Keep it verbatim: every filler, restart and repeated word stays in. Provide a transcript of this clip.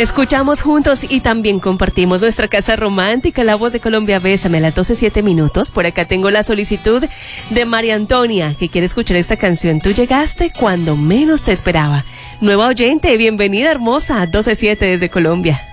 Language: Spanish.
Escuchamos juntos y también compartimos nuestra casa romántica, La Voz de Colombia, Bésame, a las doce siete minutos. Por acá tengo la solicitud de María Antonia, que quiere escuchar esta canción. Tú llegaste cuando menos te esperaba. Nueva oyente, bienvenida hermosa, doce siete desde Colombia.